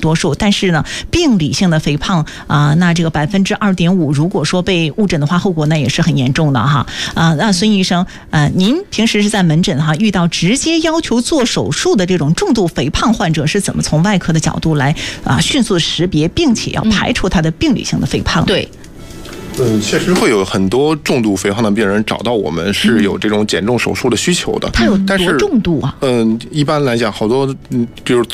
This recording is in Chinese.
多数，但是呢，病理性的肥胖那这个2.5%，如果说被误诊的话，后果那也是很严重的哈。那孙医生，您平时是在门诊遇到直接要求做手术的这种重度肥胖患者，是怎么从外科的角度来迅速识别，并且要排除他的病理性的肥胖？ 对。 确实会有很多重度肥胖的病人找到我们是有这种减重手术的需求的。 它有多重度啊？ 一般来讲，好多就是